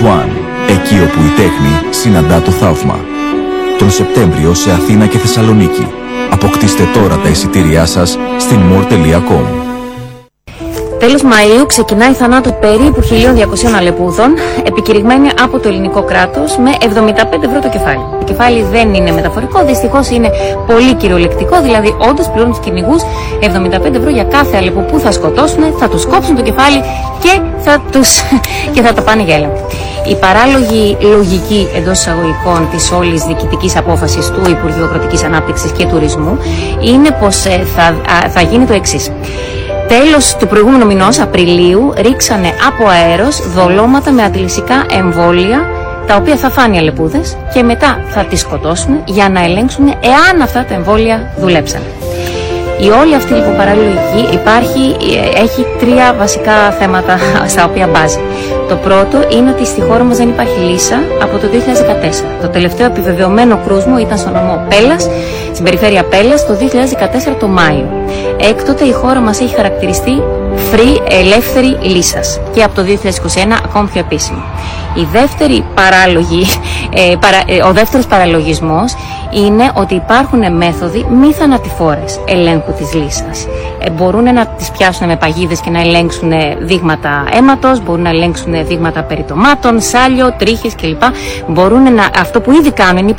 One, εκεί όπου η τέχνη συναντά το θαύμα. Τον Σεπτέμβριο σε Αθήνα και Θεσσαλονίκη. Αποκτήστε τώρα τα εισιτήριά σας στην more.com. Τέλος Μαΐου ξεκινάει η θανάτου περίπου 1.200 αλεπούδων, επικηρυγμένη από το ελληνικό κράτος με 75 ευρώ το κεφάλι. Το κεφάλι δεν είναι μεταφορικό, δυστυχώς είναι πολύ κυριολεκτικό, δηλαδή όντως πληρώνουν τους κυνηγούς 75 ευρώ για κάθε αλεπού που θα σκοτώσουν, θα τους κόψουν το κεφάλι και θα το πάνε για έλεγχο. Η παράλογη λογική εντός εισαγωγικών της όλης διοικητικής απόφασης του Υπουργείου Αγροτικής Ανάπτυξης και Τουρισμού είναι πως θα γίνει το εξής. Τέλος του προηγούμενου μηνός, Απριλίου, ρίξανε από αέρος δολώματα με αντιλυσικά εμβόλια, τα οποία θα φάνε οι αλεπούδες και μετά θα τις σκοτώσουν για να ελέγξουν εάν αυτά τα εμβόλια δουλέψαν. Η όλη αυτή λοιπόν παραλογική έχει τρία βασικά θέματα στα οποία μπάζει. Το πρώτο είναι ότι στη χώρα μας δεν υπάρχει λύσα από το 2014. Το τελευταίο επιβεβαιωμένο κρούσμο ήταν στο νομό Πέλλας, στην περιφέρεια Πέλλας, το 2014 το Μάιο. Έκτοτε η χώρα μας έχει χαρακτηριστεί ελεύθερη λύσας και από το 2021 ακόμη πιο επίσημο. Ο δεύτερος παραλογισμός είναι ότι υπάρχουν μέθοδοι μη θανατηφόρες ελέγχου της λύσας. Μπορούν να τις πιάσουν με παγίδες και να ελέγξουν δείγματα αίματος, μπορούν να ελέγξουν δείγματα περιτομάτων, σάλιο, τρίχες κλπ. Αυτό που ήδη κάνουν είναι η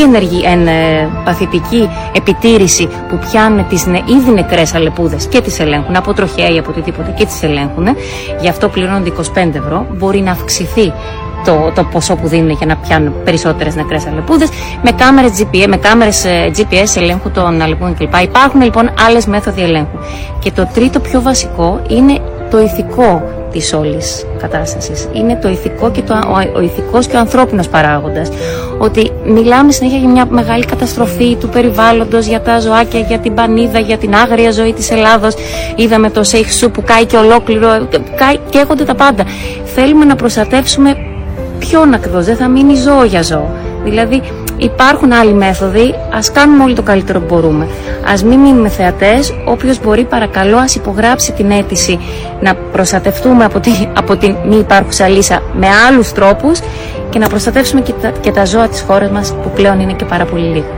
παθητική επιτήρηση που πιάνουν τις ήδη νεκρές αλεπούδες και τις ελέγχουν από τροχέα ή από οτιδήποτε και τις ελέγχουν. Γι' αυτό πληρώνονται 25 ευρώ. Μπορεί να αυξηθεί το ποσό που δίνουν για να πιάνουν περισσότερες νεκρές αλεπούδες με κάμερες GPS ελέγχου των αλεπούδων κλπ. Υπάρχουν λοιπόν άλλες μέθοδοι ελέγχου. Και το τρίτο πιο βασικό είναι το ηθικό της όλης κατάστασης. Είναι το ηθικό και ο ηθικός και ο ανθρώπινος παράγοντας. Ότι μιλάμε συνέχεια για μια μεγάλη καταστροφή του περιβάλλοντος, για τα ζωάκια, για την πανίδα, για την άγρια ζωή της Ελλάδος. Είδαμε το Σέιχ που κάει και ολόκληρο, καίγονται τα πάντα. Θέλουμε να προστατεύσουμε ποιον ακριβώς, δεν θα μείνει ζώο για ζώο. Δηλαδή υπάρχουν άλλοι μέθοδοι, ας κάνουμε όλοι το καλύτερο που μπορούμε. Ας μην μείνουμε θεατές, όποιος μπορεί παρακαλώ ας υπογράψει την αίτηση να προστατευτούμε από την μη υπάρχουσα λύσα με άλλους τρόπους και να προστατεύσουμε και τα ζώα της χώρας μας που πλέον είναι και πάρα πολύ λίγα.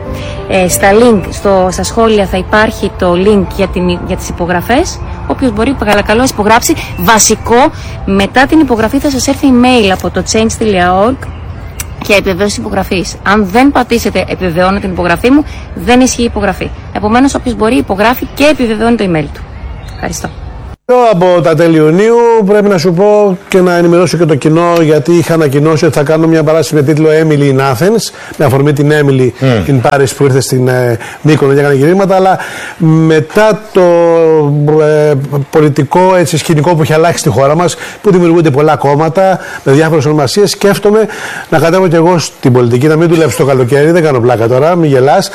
Στα σχόλια θα υπάρχει το link για τις υπογραφές. Όποιος μπορεί παρακαλώ ας υπογράψει. Βασικό, μετά την υπογραφή θα σας έρθει email από το change.org και επιβεβαίωση υπογραφής. Αν δεν πατήσετε επιβεβαιώνω την υπογραφή μου, δεν ισχύει η υπογραφή. Επομένως, όποιος μπορεί υπογράφει και επιβεβαιώνει το email του. Ευχαριστώ. Από τα τέλη Ιουνίου πρέπει να σου πω και να ενημερώσω και το κοινό, γιατί είχα ανακοινώσει ότι θα κάνω μια παράσταση με τίτλο Emily in Athens, με αφορμή την Emily in Paris που ήρθε στην Μύκονο και έκανε γυρίσματα, αλλά μετά το πολιτικό σκηνικό που έχει αλλάξει στη χώρα μας, που δημιουργούνται πολλά κόμματα με διάφορες ονομασίες, σκέφτομαι να κατέβω κι εγώ στην πολιτική, να μην δουλεύω το καλοκαίρι, δεν κάνω πλάκα τώρα, μην γελάς.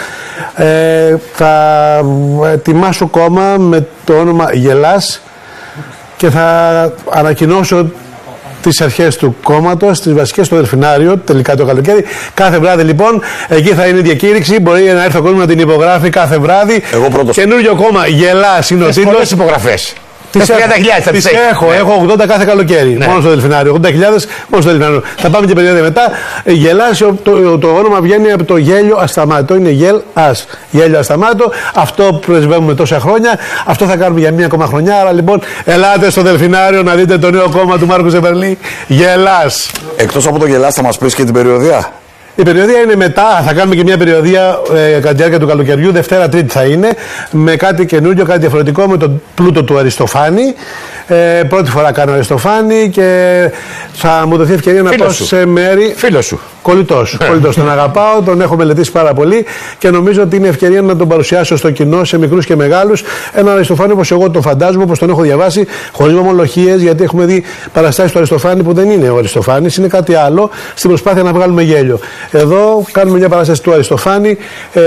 Θα ετοιμάσω κόμμα με το όνομα Γελάς και θα ανακοινώσω τις αρχές του κόμματος, τις βασικές στο Δελφινάριο, τελικά το καλοκαίρι. Κάθε βράδυ λοιπόν, εκεί θα είναι η διακήρυξη. Μπορεί να έρθει ο κόσμος να την υπογράφει κάθε βράδυ. Εγώ πρώτος. Καινούριο κόμμα, Γελάς είναι ο τίτλος. Πολλές υπογραφές. Τις 30.000 τις έχω 80 κάθε καλοκαίρι. Ναι. Μόνο στο Δελφινάριο. 80.000 μόνο στο Δελφινάριο. Θα πάμε και περίοδο μετά. Γελάς, το όνομα βγαίνει από το γέλιο ασταμάτητο. Είναι γελ-ας. Γέλιο ασταμάτητο. Αυτό πρεσβεύουμε τόσα χρόνια. Αυτό θα κάνουμε για μία ακόμα χρονιά. Άρα λοιπόν, ελάτε στο Δελφινάριο να δείτε το νέο κόμμα του Μάρκου Ζεβερλή. Γελάς. Εκτός από το Γελάς, θα μας πεις και την περιοδία. Η περιοδία είναι μετά, θα κάνουμε και μια περιοδία κατά τη διάρκεια του καλοκαιριού, Δευτέρα Τρίτη θα είναι, με κάτι καινούριο, κάτι διαφορετικό, με τον πλούτο του Αριστοφάνη. Πρώτη φορά κάνω Αριστοφάνη και θα μου δοθεί ευκαιρία να πάω σε μέρη. Φίλο σου. Κολλητός. Τον αγαπάω, τον έχω μελετήσει πάρα πολύ και νομίζω ότι είναι ευκαιρία να τον παρουσιάσω στο κοινό, σε μικρούς και μεγάλους. Έναν Αριστοφάνη όπως εγώ τον φαντάζομαι, όπως τον έχω διαβάσει, χωρίς ομολογίες, γιατί έχουμε δει παραστάσεις του Αριστοφάνη που δεν είναι ο Αριστοφάνης, είναι κάτι άλλο, στην προσπάθεια να βγάλουμε γέλιο. Εδώ κάνουμε μια παράσταση του Αριστοφάνη,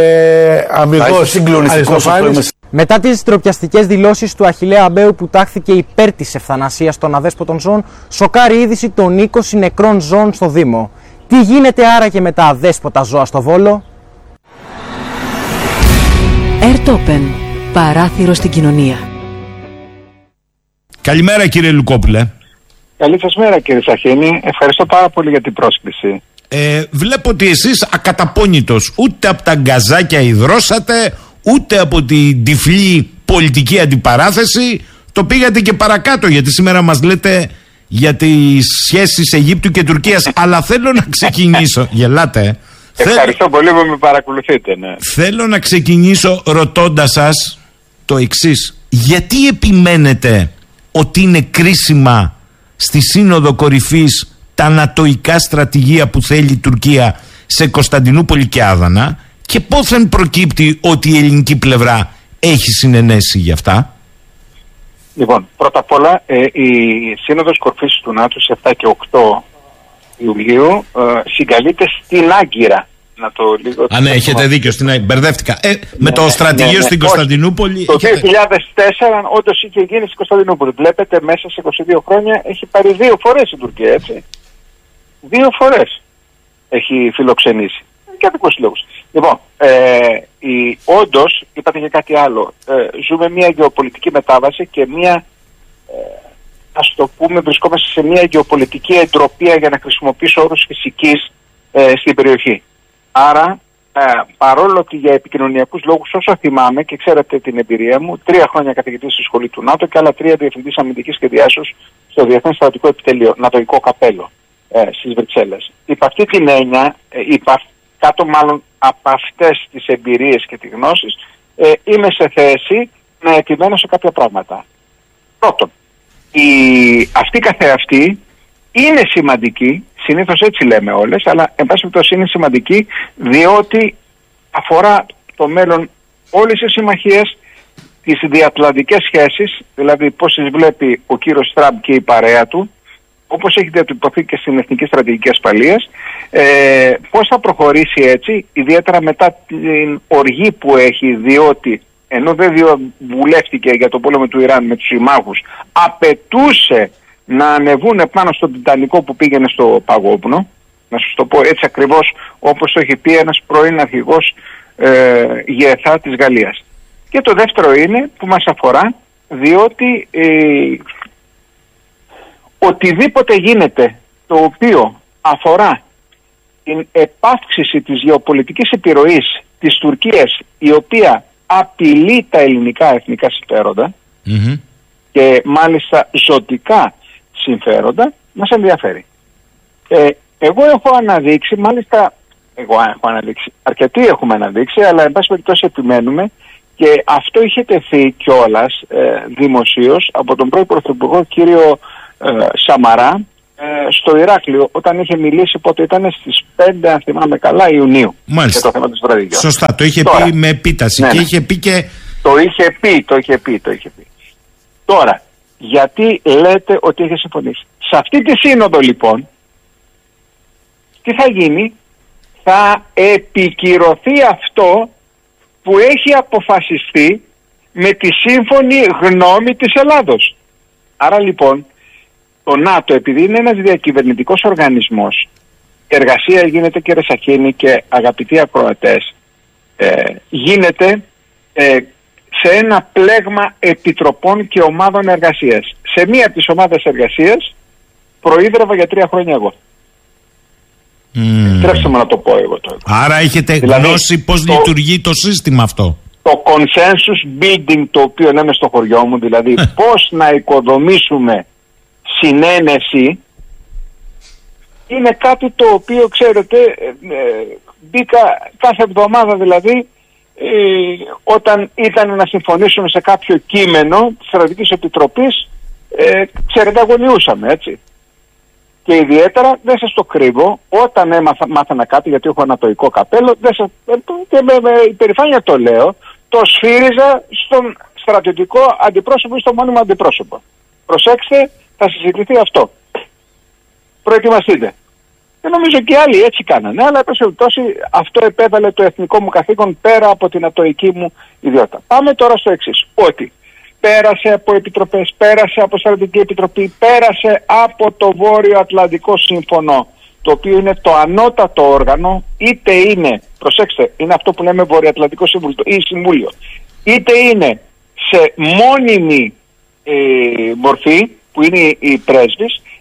αμυγός Αριστοφάνης. Μετά τις ντροπιαστικές δηλώσεις του Αχιλλέα Αμπαίου που τάχθηκε υπέρ της ευθανασίας των αδέσποτων ζώων, σοκάρει είδηση των 20 νεκρών ζώων στο Δήμο. Τι γίνεται άραγε με τα αδέσποτα ζώα στο Βόλο? Ερτόπεν, παράθυρο στην κοινωνία. Καλημέρα κύριε Λουκόπουλε. Καλή σας μέρα, κύριε Σαχίνη. Ευχαριστώ πάρα πολύ για την πρόσκληση. Βλέπω ότι εσείς ακαταπώνητος ούτε από τα γκαζάκια υδρώσατε, ούτε από την τυφλή πολιτική αντιπαράθεση. Το πήγατε και παρακάτω, γιατί σήμερα μας λέτε για τις σχέσεις Αιγύπτου και Τουρκίας. Αλλά θέλω να ξεκινήσω. Γελάτε. Ευχαριστώ πολύ που με παρακολουθείτε. Ναι. Θέλω να ξεκινήσω ρωτώντας σας το εξής. Γιατί επιμένετε ότι είναι κρίσιμα στη Σύνοδο Κορυφής τα νατοϊκά στρατηγία που θέλει η Τουρκία σε Κωνσταντινούπολη και Άδανα, και πόθεν προκύπτει ότι η ελληνική πλευρά έχει συνενέσει γι' αυτά? Λοιπόν, πρώτα απ' όλα η Σύνοδος Κορυφής του ΝΑΤΟ σε 7 και 8 Ιουλίου συγκαλείται στην Άγκυρα. Να το λίγο... Ναι, έχετε δίκιο, μπερδεύτηκα. Με το στρατηγείο στην Κωνσταντινούπολη. Το 2004 όντως είχε γίνει στην Κωνσταντινούπολη. Βλέπετε, μέσα σε 22 χρόνια έχει πάρει 2 φορές η Τουρκία, έτσι. 2 φορές έχει φιλοξενήσει. Για δικούς λόγους. Λοιπόν, όντως, είπατε και κάτι άλλο. Ζούμε μια γεωπολιτική μετάβαση και μια, ας το πούμε, βρισκόμαστε σε μια γεωπολιτική εντροπία, για να χρησιμοποιήσω όρους φυσικής, στην περιοχή. Άρα, παρόλο ότι για επικοινωνιακούς λόγους, όσο θυμάμαι και ξέρετε την εμπειρία μου, 3 χρόνια καθηγητής στη σχολή του ΝΑΤΟ και άλλα 3 διευθυντής αμυντικής σχεδιάσεως στο Διεθνές Στρατιωτικό Επιτελείο, νατοϊκό καπέλο, στις Βρυξέλλες. Υπ' αυτή την έννοια, κάτω μάλλον από αυτές τις εμπειρίες και τις γνώσεις, είμαι σε θέση να επιμένω σε κάποια πράγματα. Πρώτον, αυτή καθεαυτή είναι σημαντική, συνήθως έτσι λέμε όλες, αλλά εν πάση περιπτώσει είναι σημαντική, διότι αφορά το μέλλον όλες τις συμμαχίες, τις διατλαντικές σχέσεις, δηλαδή πώς τις βλέπει ο κύριος Τραμπ και η παρέα του, όπως έχει διατυπωθεί και στην Εθνική Στρατηγική Ασφαλείας, πώς θα προχωρήσει έτσι, ιδιαίτερα μετά την οργή που έχει, διότι ενώ δεν διαβουλεύτηκε για το πόλεμο του Ιράν με τους συμμάχους, απαιτούσε να ανεβούν πάνω στον Τιτανικό που πήγαινε στο παγόβουνο, να σας το πω έτσι ακριβώς όπως το έχει πει ένας πρώην αρχηγός ΓΕΘΑ της Γαλλίας. Και το δεύτερο είναι που μας αφορά, διότι οτιδήποτε γίνεται το οποίο αφορά την επαύξηση της γεωπολιτικής επιρροής της Τουρκίας, η οποία απειλεί τα ελληνικά εθνικά συμφέροντα και μάλιστα ζωτικά συμφέροντα, μας ενδιαφέρει. Εγώ έχω αναδείξει, αρκετοί έχουμε αναδείξει, αλλά εν πάση περιπτώσει επιμένουμε, και αυτό είχε τεθεί κιόλας δημοσίως από τον πρώην Πρωθυπουργό κύριο Σαμαρά στο Ηράκλειο, όταν είχε μιλήσει, πότε ήταν, στις 5 αν θυμάμαι καλά Ιουνίου. Μάλιστα. Για το θέμα του στρατηγικού. Σωστά, το είχε πει με επίταση, ναι, και είχε πει και... Το είχε πει. Τώρα, γιατί λέτε ότι είχε συμφωνήσει? Σε αυτή τη σύνοδο λοιπόν, τι θα γίνει? Θα επικυρωθεί αυτό που έχει αποφασιστεί με τη σύμφωνη γνώμη της Ελλάδος. Άρα λοιπόν, το ΝΑΤΟ, επειδή είναι ένας διακυβερνητικός οργανισμός, η εργασία γίνεται, κύριε Σαχίνη και αγαπητοί ακροατές, γίνεται σε ένα πλέγμα επιτροπών και ομάδων εργασίας. Σε μία από τις ομάδες εργασίας προείδρευα για 3 χρόνια εγώ. Επιτρέψτε μου να το πω εγώ τώρα. Άρα έχετε γνώση πώς λειτουργεί το σύστημα αυτό. Το consensus building, το οποίο λέμε στο χωριό μου, δηλαδή πώς να οικοδομήσουμε συνένεση, είναι κάτι το οποίο, ξέρετε, μπήκα κάθε εβδομάδα, δηλαδή όταν ήταν να συμφωνήσουμε σε κάποιο κείμενο της Στρατηγικής Επιτροπής, ξέρετε, αγωνιούσαμε, έτσι. Και ιδιαίτερα, δεν σας το κρύβω, όταν μάθανα κάτι, γιατί έχω ανατοϊκό καπέλο, και με υπερηφάνεια το λέω, το σφύριζα στον στρατιωτικό αντιπρόσωπο ή στο μόνιμο αντιπρόσωπο. Προσέξτε, θα συζητηθεί αυτό. Προετοιμαστείτε. Και νομίζω και άλλοι έτσι κάνανε, αλλά αυτό επέβαλε το εθνικό μου καθήκον πέρα από την ατοική μου ιδιότητα. Πάμε τώρα στο εξής, ότι πέρασε από επιτροπές, πέρασε από στρατηγική επιτροπή, πέρασε από το Βόρειο Ατλαντικό Σύμφωνο, το οποίο είναι το ανώτατο όργανο, είτε είναι, προσέξτε, είναι αυτό που λέμε Βορειοατλαντικό Συμβούλιο, είτε είναι σε μόνιμη μορφή, που είναι οι πρέσβεις,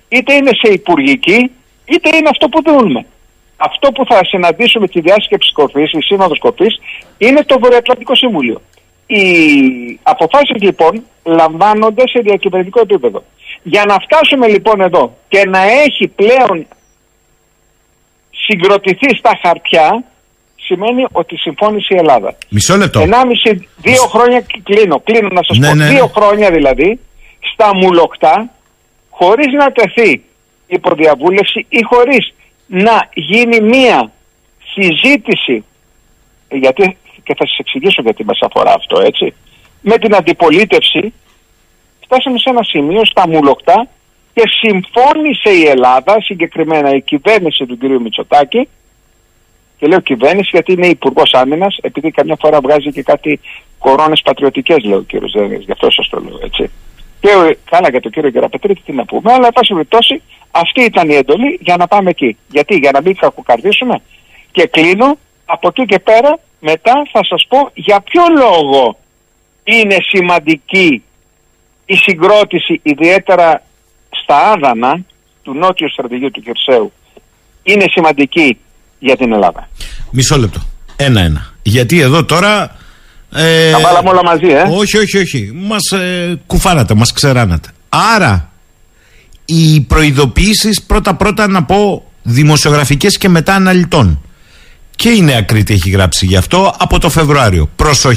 είτε είναι σε υπουργική, είτε είναι αυτό που δούμε. Αυτό που θα συναντήσουμε τη διάσκεψη κορφής, η Σύνοδος Κορφής, είναι το Βορειοατλαντικό Συμβούλιο. Οι αποφάσεις λοιπόν λαμβάνονται σε διακυβερνητικό επίπεδο. Για να φτάσουμε λοιπόν εδώ και να έχει πλέον συγκροτηθεί στα χαρτιά, σημαίνει ότι συμφώνησε η Ελλάδα. Μισό λεπτό. 1,5-2 χρόνια κλείνω να σας πω. 2 χρόνια δηλαδή στα μουλοκτά, χωρίς να τεθεί υποδιαβούλευση ή χωρίς να γίνει μία συζήτηση, γιατί, και θα σας εξηγήσω γιατί μας αφορά αυτό, έτσι, με την αντιπολίτευση, φτάσαμε σε ένα σημείο στα μουλοκτά και συμφώνησε η Ελλάδα, συγκεκριμένα η κυβέρνηση του κ. Μητσοτάκη, και λέω κυβέρνηση γιατί είναι υπουργός άμυνας, επειδή καμιά φορά βγάζει και κάτι κορώνες πατριωτικές, λέει ο κ. Δένδιας, γι' αυτό σας το λέω, έτσι. Και καλά για τον κύριο Γεραπετρίτη τι να πούμε, αλλά εν πάση περιπτώσει αυτή ήταν η εντολή για να πάμε εκεί. Γιατί, για να μην κακοκαρδίσουμε. Και κλείνω, από εκεί και πέρα μετά θα σας πω για ποιο λόγο είναι σημαντική η συγκρότηση, ιδιαίτερα στα άδανα του νότιου στρατηγίου του Χερσαίου, είναι σημαντική για την Ελλάδα. Μισό λεπτό. Ένα-ένα. Γιατί εδώ τώρα... τα βάλαμε όλα μαζί, Όχι. Μας κουφάρατε, μας ξεράνατε. Άρα, οι προειδοποιήσεις πρώτα να πω δημοσιογραφικές και μετά αναλυτών. Και η Νέα Κρήτη έχει γράψει γι' αυτό από το Φεβρουάριο.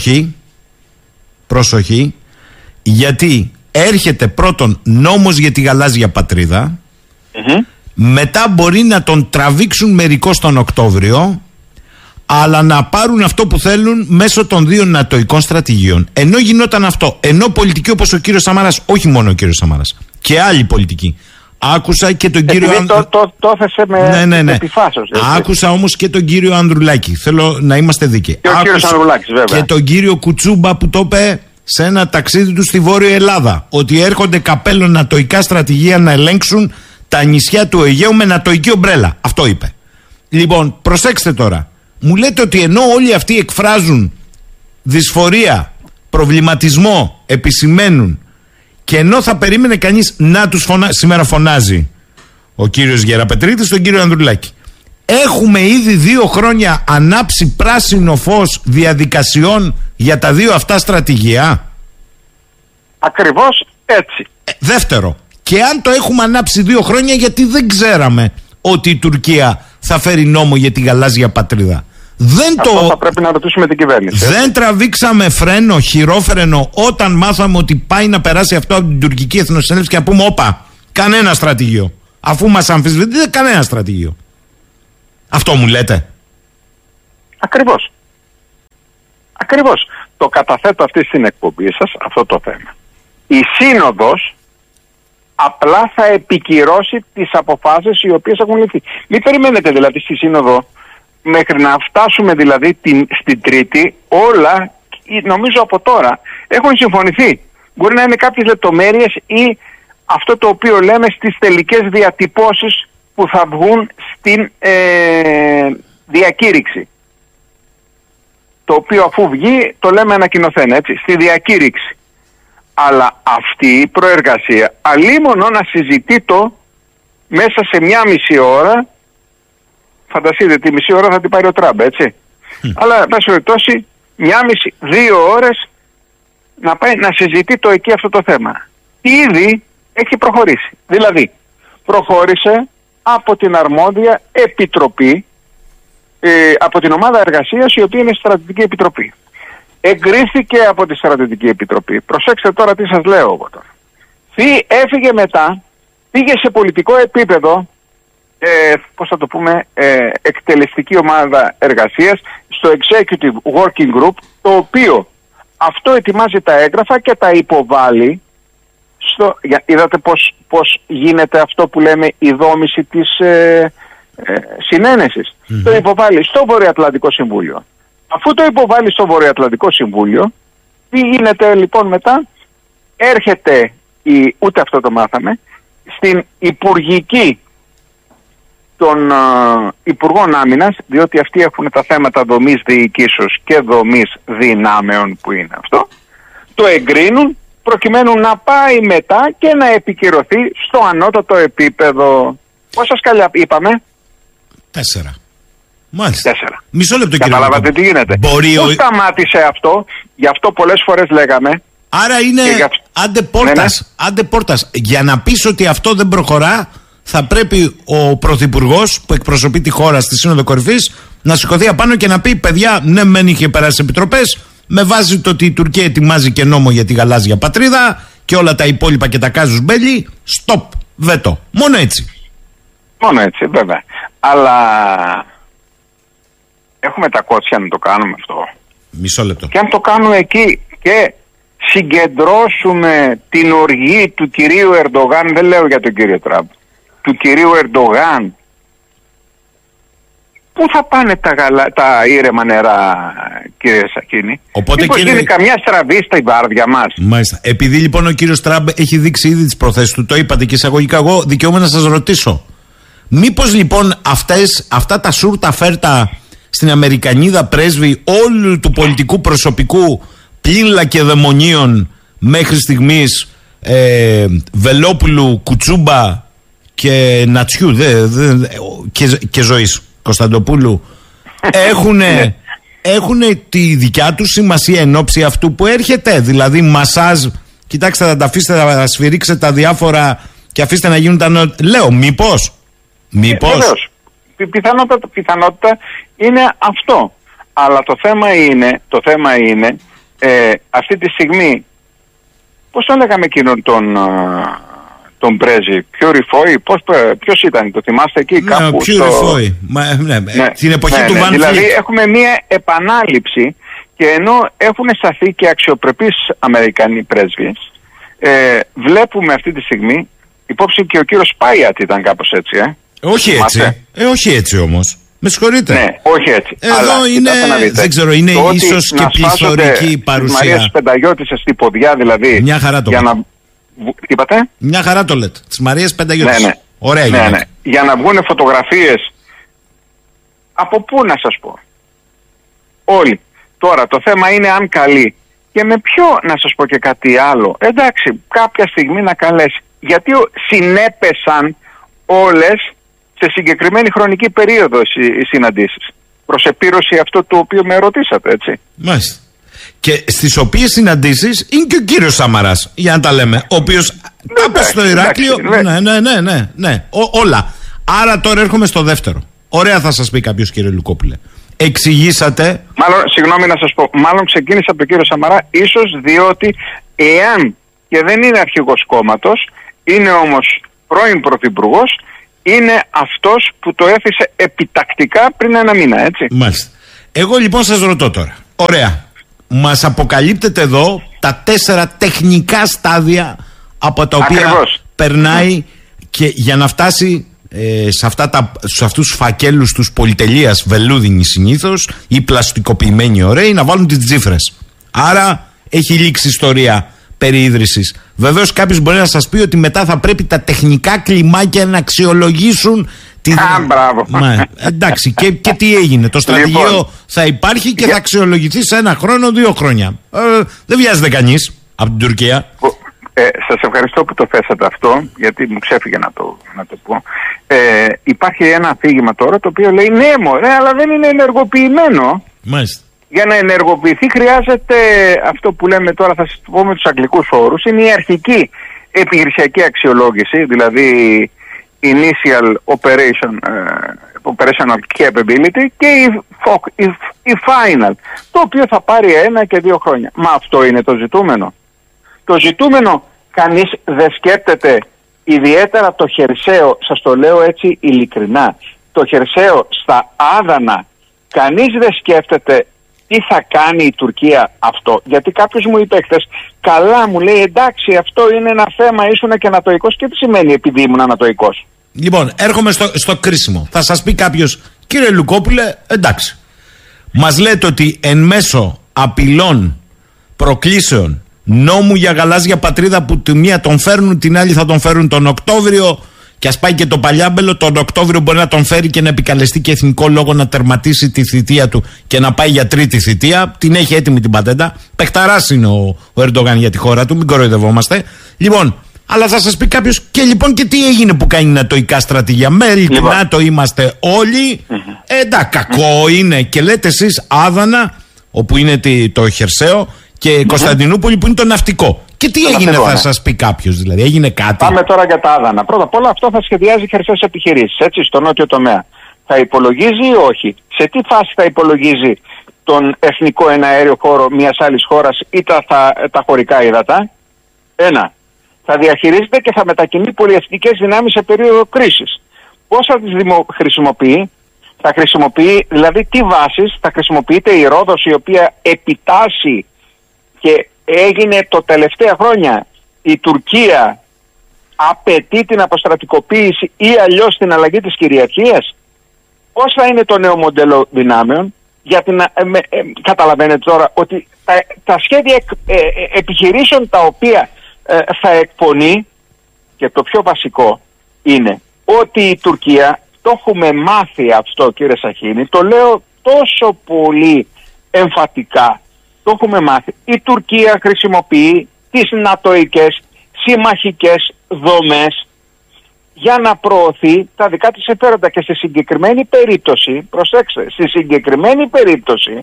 Προσοχή, γιατί έρχεται πρώτον νόμος για τη γαλάζια πατρίδα, μετά μπορεί να τον τραβήξουν μερικώς τον Οκτώβριο, αλλά να πάρουν αυτό που θέλουν μέσω των 2 νατοικών στρατηγίων. Ενώ γινόταν αυτό, ενώ πολιτικοί όπως ο κύριος Σαμάρας, όχι μόνο ο κύριος Σαμάρας, και άλλοι πολιτικοί, άκουσα και τον κύριο το έθεσε με επιφάσεως. Άκουσα όμως και τον κύριο Ανδρουλάκη, θέλω να είμαστε δίκαιοι. Και ο κύριος Ανδρουλάκης, βέβαια. Και τον κύριο Κουτσούμπα που το είπε σε ένα ταξίδι του στη Βόρεια Ελλάδα, ότι έρχονται καπέλο νατοικά στρατηγία να ελέγξουν τα νησιά του Αιγαίου με νατοική ομπρέλα. Αυτό είπε. Λοιπόν, προσέξτε τώρα. Μου λέτε ότι ενώ όλοι αυτοί εκφράζουν δυσφορία, προβληματισμό, επισημαίνουν, και ενώ θα περίμενε κανείς να τους σήμερα φωνάζει ο κύριος Γεραπετρίτης τον κύριο Ανδρουλάκη. Έχουμε ήδη 2 χρόνια ανάψει πράσινο φως διαδικασιών για τα 2 αυτά στρατηγία. Ακριβώς έτσι. Δεύτερο, και αν το έχουμε ανάψει 2 χρόνια, γιατί δεν ξέραμε ότι η Τουρκία θα φέρει νόμο για τη γαλάζια πατρίδα. Αυτό θα πρέπει να ρωτήσουμε την κυβέρνηση. Δεν τραβήξαμε φρένο, χειρόφρενο, όταν μάθαμε ότι πάει να περάσει αυτό από την τουρκική εθνοσυνέλευση και να πούμε όπα, κανένα στρατηγείο. Αφού μας αμφισβητείτε, κανένα στρατηγείο. Αυτό μου λέτε. Ακριβώς. Το καταθέτω αυτή στην εκπομπή σας, αυτό το θέμα. Η Σύνοδος απλά θα επικυρώσει τις αποφάσεις οι οποίες έχουν ληφθεί. Μην περιμένετε δηλαδή στη Σύνοδο μέχρι να φτάσουμε δηλαδή στην Τρίτη, όλα νομίζω από τώρα έχουν συμφωνηθεί. Μπορεί να είναι κάποιες λεπτομέρειες ή αυτό το οποίο λέμε στις τελικές διατυπώσεις που θα βγουν στην διακήρυξη. Το οποίο αφού βγει το λέμε ανακοινωθέν, έτσι, στη διακήρυξη. Αλλά αυτή η προεργασία αλίμονο να συζητεί το μέσα σε 1,5 ώρα. Φανταστείτε, τη μισή ώρα θα την πάρει ο Τραμπ, έτσι. Αλλά, εν πάση περιπτώσει, 1,5-2 ώρες να πάει να συζητεί το εκεί αυτό το θέμα. Ήδη έχει προχωρήσει. Δηλαδή, προχώρησε από την αρμόδια επιτροπή, από την ομάδα εργασίας, η οποία είναι στρατιωτική επιτροπή. Εγκρίθηκε από τη στρατιωτική επιτροπή. Προσέξτε τώρα τι σας λέω εγώ τώρα. Έφυγε μετά, πήγε σε πολιτικό επίπεδο, πώς θα το πούμε, εκτελεστική ομάδα εργασίας, στο Executive Working Group, το οποίο αυτό ετοιμάζει τα έγγραφα και τα υποβάλλει είδατε πώς γίνεται αυτό που λέμε η δόμηση της συνένεσης. Το υποβάλλει στο Βορειοατλαντικό Συμβούλιο. Αφού το υποβάλλει στο Βορειοατλαντικό Συμβούλιο, τι γίνεται λοιπόν μετά? Έρχεται, ούτε αυτό το μάθαμε, στην υπουργική των Υπουργών Άμυνας, διότι αυτοί έχουν τα θέματα δομής διοικήσεως και δομής δυνάμεων που είναι αυτό, το εγκρίνουν, το προκειμένου να πάει μετά και να επικυρωθεί στο ανώτατο επίπεδο. Πόσα σκαλιά είπαμε? 4. Μάλιστα. 4. Μισό λεπτό, κύριε. Καταλάβατε τι γίνεται. Πού σταμάτησε αυτό? Γι' αυτό πολλές φορές λέγαμε. Άρα είναι άντε πόρτας. Για να πεις ότι αυτό δεν προχωρά, θα πρέπει ο Πρωθυπουργός που εκπροσωπεί τη χώρα στη Σύνοδο Κορυφής να σηκωθεί απάνω και να πει: παιδιά, ναι, μεν είχε περάσει επιτροπές, με βάση το ότι η Τουρκία ετοιμάζει και νόμο για τη γαλάζια πατρίδα και όλα τα υπόλοιπα και τα κάζους μπέλι, stop, βέτο. Μόνο έτσι. Μόνο έτσι, βέβαια. Αλλά έχουμε τα κότσια να το κάνουμε αυτό. Μισό λεπτό. Και αν το κάνουμε εκεί και συγκεντρώσουμε την οργή του κυρίου Ερντογάν, δεν λέω για τον κύριο Τραμπ, του κυρίου Ερντογάν, πού θα πάνε τα ήρεμα νερά, κύριε Σαχίνη? Οπότε, μήπως γίνει καμιά στραβή στα βάρδια μας? Μάλιστα. Επειδή λοιπόν ο κύριος Τραμπ έχει δείξει ήδη τις προθέσεις του, το είπατε και εισαγωγικά, εγώ δικαιούμαι να σας ρωτήσω. Μήπως λοιπόν αυτά τα σούρτα φέρτα στην Αμερικανίδα πρέσβη όλου του πολιτικού προσωπικού πλην λακεδαιμονίων μέχρι στιγμής, Βελόπουλου, Κουτσούμπα και Νατσιού και Ζωής Κωνσταντοπούλου έχουν τη δικιά τους σημασία εν ώψη αυτού που έρχεται? Δηλαδή μασάζ, κοιτάξτε, θα τα αφήσετε, θα σφυρίξετε τα διάφορα και αφήστε να γίνουν τα λέω, μήπως βεβαίως. Πιθανότητα είναι αυτό. Αλλά το θέμα είναι αυτή τη στιγμή, πώς το λέγαμε εκείνον τον πρέσβη, πιο ρηφόη, ποιος ήταν, το θυμάστε εκεί κάπου? Πιο ρηφόη, την εποχή του Βαν Δηλαδή έχουμε μία επανάληψη, και ενώ έχουν σταθεί και αξιοπρεπείς Αμερικανοί πρέσβεις, βλέπουμε αυτή τη στιγμή, υπόψη και ο κύριος Πάιατ ήταν κάπως έτσι, όχι έτσι, όχι έτσι όμως. Με συγχωρείτε. Ναι, όχι έτσι. Εδώ είναι, δεν ξέρω, είναι ίσως και πληθωρική παρουσία. Της Μαρίας Πενταγιώτισσας στη ποδιά, δηλαδή. Μια χαρά το λέτε. Είπατε? Μια χαρά το λέτε. Της Μαρίας Πενταγιώτισσας. Ναι. Ωραία είναι. Ναι. Για να βγουν φωτογραφίες. Από πού να σας πω? Όλοι. Τώρα το θέμα είναι αν καλεί. Και με ποιο, να σας πω και κάτι άλλο. Εντάξει, κάποια στιγμή να καλέσει. Γιατί συνέπεσαν όλες σε συγκεκριμένη χρονική περίοδο οι συναντήσεις. Προς επίρρωση αυτό το οποίο με ρωτήσατε, έτσι. Μάλιστα. Και στις οποίες συναντήσεις είναι και ο κύριος Σαμαράς, για να τα λέμε, ο οποίος κάπως στο Ηράκλειο. Ναι. Όλα. Άρα τώρα έρχομαι στο δεύτερο. Ωραία θα σας πει κάποιος, κύριε Λουκόπουλε. Εξηγήσατε. Μάλλον, συγγνώμη να σας πω, μάλλον ξεκίνησα από τον κύριο Σαμαρά, ίσως διότι εάν και δεν είναι αρχηγός κόμματος, είναι όμως πρώην πρωθυπουργός, είναι αυτός που το έθεσε επιτακτικά πριν ένα μήνα, έτσι. Μάλιστα. Εγώ λοιπόν σας ρωτώ τώρα. Ωραία. Μας αποκαλύπτετε εδώ τα 4 τεχνικά στάδια από τα οποία ακριβώς περνάει και για να φτάσει σε αυτούς τους φακέλους τους πολυτελείας βελούδινοι συνήθως ή πλαστικοποιημένοι ωραίοι να βάλουν τις τσίφρες. Άρα έχει λήξει ιστορία περί ίδρυσης. Βεβαίως κάποιος μπορεί να σας πει ότι μετά θα πρέπει τα τεχνικά κλιμάκια να αξιολογήσουν μπράβο. Εντάξει, και τι έγινε? Το στρατηγείο λοιπόν θα υπάρχει και θα αξιολογηθεί σε 1 χρόνο, 2 χρόνια. Δεν βιάζεται κανείς από την Τουρκία. Σας ευχαριστώ που το θέσατε αυτό, γιατί μου ξέφυγε να το πω. Υπάρχει ένα αφήγημα τώρα το οποίο λέει ναι μωρέ, αλλά δεν είναι ενεργοποιημένο. Μάλιστα. Για να ενεργοποιηθεί χρειάζεται αυτό που λέμε τώρα, θα σας πω με τους αγγλικούς όρους, είναι η αρχική επιχειρησιακή αξιολόγηση, δηλαδή initial operational capability, και η final, το οποίο θα πάρει 1 και 2 χρόνια. Μα αυτό είναι το ζητούμενο? Το ζητούμενο κανείς δεν σκέπτεται, ιδιαίτερα το χερσαίο, σας το λέω έτσι ειλικρινά, το χερσαίο στα Άδανα, κανείς δεν σκέφτεται τι θα κάνει η Τουρκία αυτό. Γιατί κάποιος μου είπε χθες, καλά, μου λέει, εντάξει, αυτό είναι ένα θέμα, ήσουν και ανατοϊκός. Και τι σημαίνει επειδή ήμουν ανατοϊκός? Λοιπόν, έρχομαι στο κρίσιμο. Θα σας πει κάποιος, κύριε Λουκόπουλε, εντάξει, μας λέτε ότι εν μέσω απειλών, προκλήσεων, νόμου για γαλάζια πατρίδα που τη μία τον φέρνουν, την άλλη θα τον φέρουν τον Οκτώβριο Και ας πάει και το Παλιάμπελο, τον Οκτώβριο μπορεί να τον φέρει και να επικαλεστεί και εθνικό λόγο να τερματίσει τη θητεία του και να πάει για τρίτη θητεία. Την έχει έτοιμη την πατέντα. Παιχταράς είναι ο Ερντογάν για τη χώρα του, μην κοροϊδευόμαστε. Λοιπόν, αλλά θα σας πει κάποιος, και λοιπόν και τι έγινε που κάνει νατοϊκά στρατηγία. Μέλη του ΝΑΤΟ είμαστε όλοι. Εντάξει, κακό είναι. Και λέτε εσείς Άδανα, όπου είναι το χερσαίο, και Κωνσταντινούπολη που είναι το ναυτικό. Και τι έγινε, θα σας πει κάποιος, δηλαδή, έγινε κάτι? Πάμε τώρα για τα Άδανα. Πρώτα απ' όλα, αυτό θα σχεδιάζει χερσαίες επιχειρήσεις, έτσι, στο νότιο τομέα. Θα υπολογίζει ή όχι? Σε τι φάση θα υπολογίζει τον εθνικό εναέριο χώρο μιας άλλης χώρας ή τα χωρικά ύδατα? Ένα. Θα διαχειρίζεται και θα μετακινεί πολυεθνικές δυνάμεις σε περίοδο κρίσης. Πώς θα τις χρησιμοποιεί? Θα χρησιμοποιεί, δηλαδή τι βάσεις? Θα χρησιμοποιείται η Ρόδος, η οποία επιτάσσει και έγινε το τελευταία χρόνια. Η Τουρκία απαιτεί την αποστρατικοποίηση ή αλλιώς την αλλαγή της κυριαρχίας. Πώς θα είναι το νέο μοντέλο δυνάμεων? Γιατί καταλαβαίνετε τώρα ότι τα σχέδια επιχειρήσεων τα οποία θα εκπονεί, και το πιο βασικό είναι ότι η Τουρκία, το έχουμε μάθει αυτό κύριε Σαχίνη, το λέω τόσο πολύ εμφατικά, το έχουμε μάθει, η Τουρκία χρησιμοποιεί τις νατοικές συμμαχικές δομές για να προωθεί τα δικά της συμφέροντα, και στη συγκεκριμένη περίπτωση, προσέξτε, στη συγκεκριμένη περίπτωση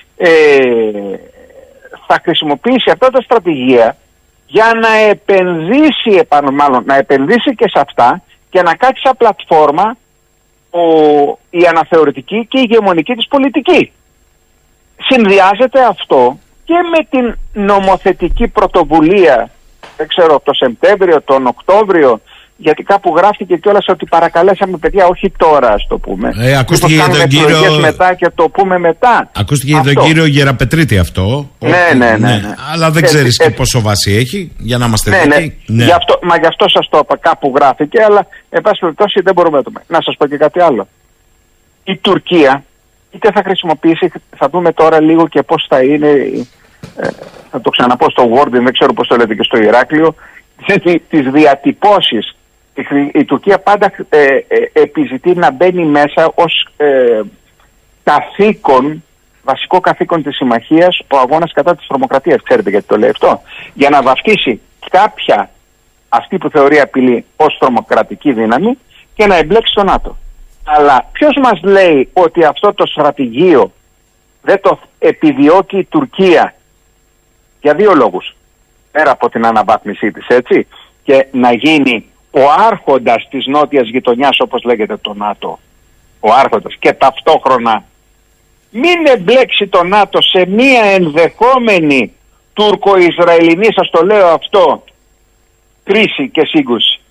θα χρησιμοποιήσει αυτά τα στρατηγία για να επενδύσει, να επενδύσει και σε αυτά και να κάτσει σαν πλατφόρμα η αναθεωρητική και η ηγεμονική της πολιτική. Συνδυάζεται αυτό και με την νομοθετική πρωτοβουλία, δεν ξέρω, το Σεπτέμβριο, τον Οκτώβριο, γιατί κάπου γράφτηκε κιόλας ότι παρακαλέσαμε παιδιά, όχι τώρα, ας το πούμε. Ακούστηκε για τον κύριο. Μετά και το πούμε μετά. Ακούστηκε για τον κύριο Γεραπετρίτη αυτό. Ναι. Αλλά δεν ξέρεις και πόσο βάση έχει, για να είμαστε δίκαιοι. Ναι. Γι' αυτό σας το είπα, κάπου γράφτηκε, αλλά εν πάση περιπτώσει δεν μπορούμε να το πούμε. Να σας πω και κάτι άλλο. Η Τουρκία, είτε θα χρησιμοποιήσει, θα δούμε τώρα λίγο και πώς θα είναι, θα το ξαναπώ στο Word, δεν ξέρω πώς το λέτε και στο Ηράκλειο, τις διατυπώσεις. Η Τουρκία πάντα επιζητεί να μπαίνει μέσα ως καθήκον, βασικό καθήκον της συμμαχίας, ο αγώνας κατά της τρομοκρατίας. Ξέρετε γιατί το λέει αυτό? Για να βαφτίσει κάποια, αυτή που θεωρεί απειλή, ως τρομοκρατική δύναμη και να εμπλέξει το ΝΑΤΟ. Αλλά ποιος μας λέει ότι αυτό το στρατηγείο δεν το επιδιώκει η Τουρκία? Για δύο λόγους. Πέρα από την αναβάθμισή της, έτσι, και να γίνει ο άρχοντας της νότιας γειτονιάς, όπως λέγεται το ΝΑΤΟ, ο άρχοντας, και ταυτόχρονα μην εμπλέξει το ΝΑΤΟ σε μία ενδεχόμενη τουρκο-ισραηλινή, σας το λέω αυτό, κρίση και σύγκρουση.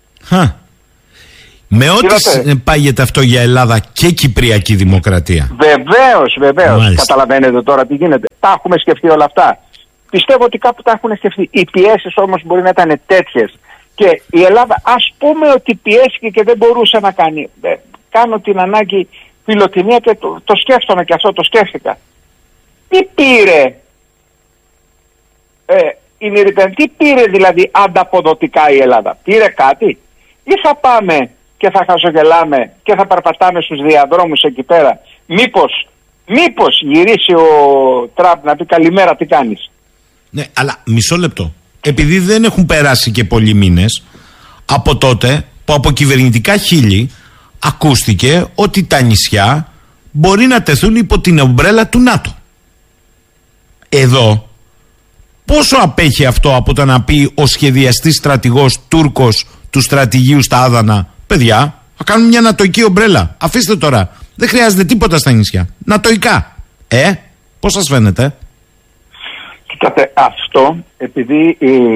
Με ό,τι πάγεται αυτό για Ελλάδα και Κυπριακή Δημοκρατία. Βεβαίως. Καταλαβαίνετε τώρα τι γίνεται. Τα έχουμε σκεφτεί όλα αυτά. Πιστεύω ότι κάπου τα έχουν σκεφτεί. Οι πιέσεις όμως μπορεί να ήταν τέτοιες. Και η Ελλάδα, ας πούμε ότι πιέστηκε και δεν μπορούσε να κάνει. Κάνω την ανάγκη φιλοτιμία και το σκέφτομαι, και αυτό το σκέφτηκα. Τι πήρε τι πήρε δηλαδή ανταποδοτικά η Ελλάδα? Πήρε κάτι? Ή θα πάμε και θα χαζογελάμε και θα περπατάμε στους διαδρόμους εκεί πέρα? Μήπως γυρίσει ο Τραμπ να πει καλημέρα, τι κάνεις? Ναι, αλλά μισό λεπτό. Επειδή δεν έχουν περάσει και πολλοί μήνες από τότε που από κυβερνητικά χείλη ακούστηκε ότι τα νησιά μπορεί να τεθούν υπό την ομπρέλα του ΝΑΤΟ. Εδώ πόσο απέχει αυτό από το να πει ο σχεδιαστής στρατηγός Τούρκος του στρατηγίου στα Άδανα, παιδιά, θα κάνουμε μια νατοϊκή ομπρέλα. Αφήστε τώρα. Δεν χρειάζεται τίποτα στα νησιά. Νατοϊκά. Πώς σας φαίνεται? Κοιτάτε, αυτό επειδή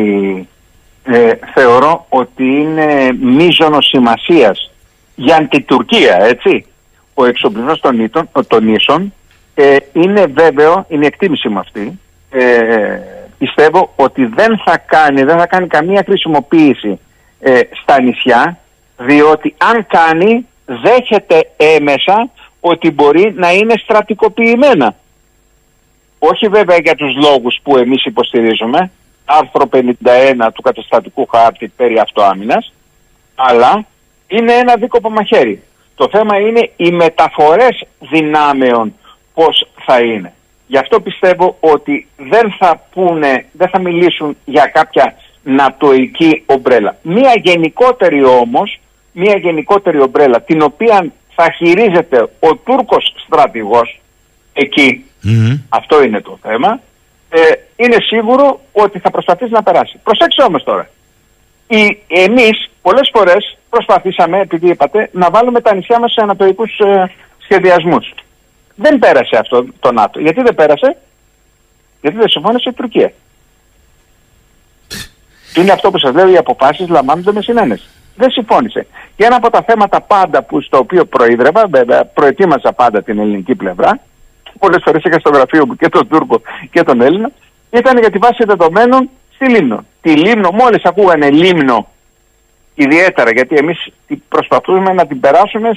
θεωρώ ότι είναι μείζωνος σημασίας για την Τουρκία, έτσι. Ο εξοπλισμός των νήσων είναι βέβαιο, είναι η εκτίμηση μου αυτή. Πιστεύω ότι δεν θα κάνει καμία χρησιμοποίηση στα νησιά, διότι αν κάνει δέχεται έμεσα ότι μπορεί να είναι στρατικοποιημένα. Όχι βέβαια για τους λόγους που εμείς υποστηρίζουμε, άρθρο 51 του καταστατικού χάρτη περί αυτοάμυνας, αλλά είναι ένα δίκοπο μαχαίρι. Το θέμα είναι οι μεταφορές δυνάμεων πώς θα είναι. Γι' αυτό πιστεύω ότι δεν θα μιλήσουν για κάποια νατοϊκή ομπρέλα. Μία γενικότερη ομπρέλα, την οποία θα χειρίζεται ο Τούρκος στρατηγός εκεί, αυτό είναι το θέμα, είναι σίγουρο ότι θα προσπαθήσει να περάσει. Προσέξτε όμως τώρα, εμείς πολλές φορές προσπαθήσαμε, επειδή είπατε, να βάλουμε τα νησιά μας σε ανατοϊκούς σχεδιασμούς. Δεν πέρασε αυτό το ΝΑΤΟ. Γιατί δεν πέρασε? Γιατί δεν συμφώνησε η Τουρκία. Είναι αυτό που σας λέω, οι αποφάσεις λαμβάνονται με συνένεση. Δεν συμφώνησε. Και ένα από τα θέματα πάντα στο οποίο προείδρευα, βέβαια προετοίμασα πάντα την ελληνική πλευρά, πολλές φορές είχα στο γραφείο μου και τον Τούρκο και τον Έλληνα, ήταν για τη βάση δεδομένων στη Λίμνο. Τη Λίμνο, μόλις ακούγανε Λίμνο, ιδιαίτερα γιατί εμείς προσπαθούμε να την περάσουμε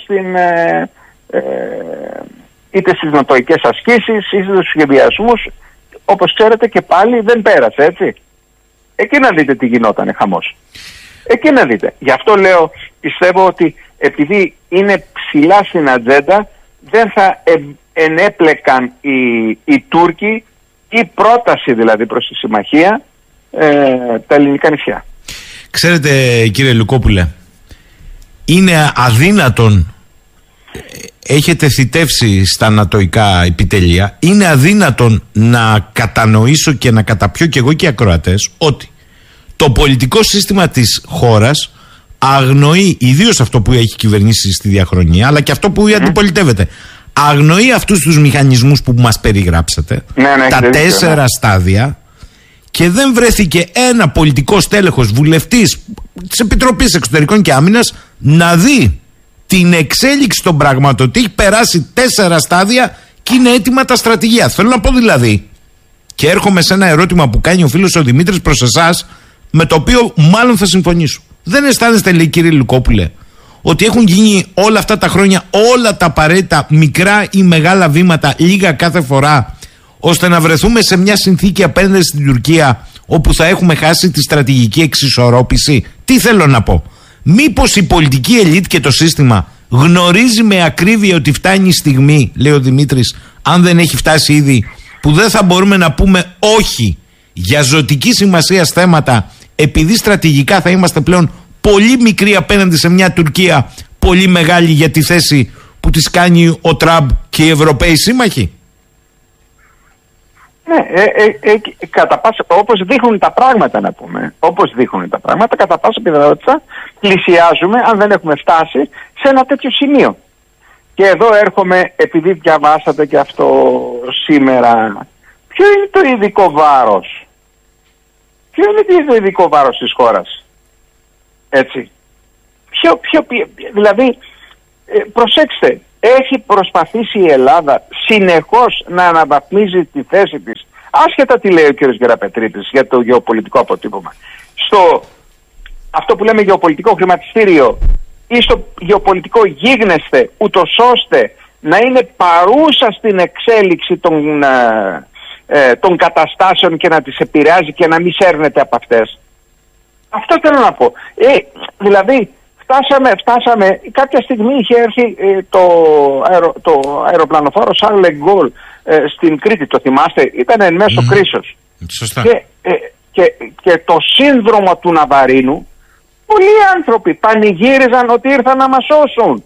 είτε στις νατοικές ασκήσεις είτε στους σχεδιασμούς, όπως ξέρετε και πάλι δεν πέρασε, έτσι. Εκεί να δείτε τι γινότανε χαμός. Εκεί να δείτε. Γι' αυτό λέω, πιστεύω ότι επειδή είναι ψηλά στην ατζέντα, δεν θα ενέπλεκαν οι Τούρκοι, η πρόταση δηλαδή προς τη συμμαχία, τα ελληνικά νησιά. Ξέρετε κύριε Λουκόπουλε, είναι αδύνατον, έχετε θητεύσει στα νατοϊκά επιτελεία, είναι αδύνατον να κατανοήσω και να καταπιώ κι εγώ και οι ακροατές ότι το πολιτικό σύστημα της χώρας αγνοεί, ιδίως αυτό που έχει κυβερνήσει στη διαχρονία, αλλά και αυτό που αντιπολιτεύεται, αγνοεί αυτούς τους μηχανισμούς που μας περιγράψατε, τα 4 στάδια, και δεν βρέθηκε ένα πολιτικό στέλεχος, βουλευτής της Επιτροπής Εξωτερικών και Άμυνας, να δει την εξέλιξη των πραγμάτων, ότι έχει περάσει 4 στάδια και είναι έτοιμα τα στρατηγία. Θέλω να πω δηλαδή, και έρχομαι σε ένα ερώτημα που κάνει ο φίλος ο Δημήτρης προς εσάς, με το οποίο μάλλον θα συμφωνήσω. Δεν αισθάνεστε, λέει, κύριε Λουκόπουλε, ότι έχουν γίνει όλα αυτά τα χρόνια όλα τα απαραίτητα μικρά ή μεγάλα βήματα, λίγα κάθε φορά, ώστε να βρεθούμε σε μια συνθήκη απέναντι στην Τουρκία όπου θα έχουμε χάσει τη στρατηγική εξισορρόπηση? Τι θέλω να πω? Μήπως η πολιτική ελίτ και το σύστημα γνωρίζει με ακρίβεια ότι φτάνει η στιγμή, λέει ο Δημήτρης, αν δεν έχει φτάσει ήδη, που δεν θα μπορούμε να πούμε όχι για ζωτική σημασία θέματα, επειδή στρατηγικά θα είμαστε πλέον πολύ μικροί απέναντι σε μια Τουρκία πολύ μεγάλη για τη θέση που της κάνει ο Τραμπ και οι Ευρωπαίοι σύμμαχοι? Ναι, όπως δείχνουν τα πράγματα, να πούμε, όπως δείχνουν τα πράγματα, κατά πάσα πιθανότητα πλησιάζουμε, αν δεν έχουμε φτάσει, σε ένα τέτοιο σημείο. Και εδώ έρχομαι, επειδή διαβάσατε και αυτό σήμερα, ποιο είναι το ειδικό βάρος? Ποιο είναι το ειδικό βάρος της χώρας? Έτσι. Δηλαδή, προσέξτε, έχει προσπαθήσει η Ελλάδα συνεχώς να αναβαθμίζει τη θέση της, άσχετα τι λέει ο κ. Γεραπετρίτης για το γεωπολιτικό αποτύπωμα, στο αυτό που λέμε γεωπολιτικό χρηματιστήριο ή στο γεωπολιτικό γίγνεσθε, ούτως ώστε να είναι παρούσα στην εξέλιξη των καταστάσεων και να τις επηρεάζει και να μην σέρνεται από αυτές. Αυτό θέλω να πω. Δηλαδή φτάσαμε, κάποια στιγμή είχε έρθει το αεροπλανοφόρο Charles de Gaulle στην Κρήτη, το θυμάστε, ήταν εν μέσω κρίσεως. Σωστά. Και το σύνδρομο του Ναβαρίνου, πολλοί άνθρωποι πανηγύριζαν ότι ήρθαν να μας σώσουν.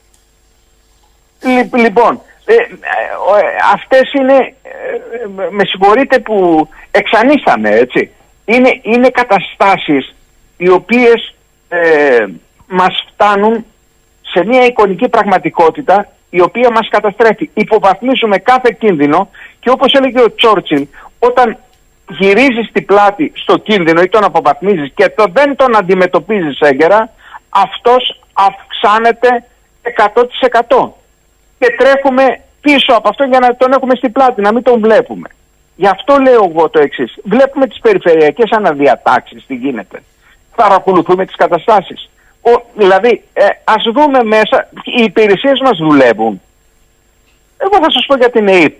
Λοιπόν, αυτές είναι, με συγχωρείτε που εξανίσταμε, έτσι, είναι καταστάσεις οι οποίες μας φτάνουν σε μια εικονική πραγματικότητα η οποία μας καταστρέφει. Υποβαθμίζουμε κάθε κίνδυνο και όπως έλεγε ο Τσόρτσιλ, όταν γυρίζεις την πλάτη στο κίνδυνο ή τον αποβαθμίζεις και δεν τον αντιμετωπίζεις έγκαιρα, αυτός αυξάνεται 100%. Και τρέχουμε πίσω από αυτό για να τον έχουμε στην πλάτη, να μην τον βλέπουμε. Γι' αυτό λέω εγώ το εξής. Βλέπουμε τις περιφερειακές αναδιατάξεις, τι γίνεται. Παρακολουθούμε τις καταστάσεις. Δηλαδή, ας δούμε μέσα, οι υπηρεσίες μας δουλεύουν. Εγώ θα σας πω για την ΕΕΠ.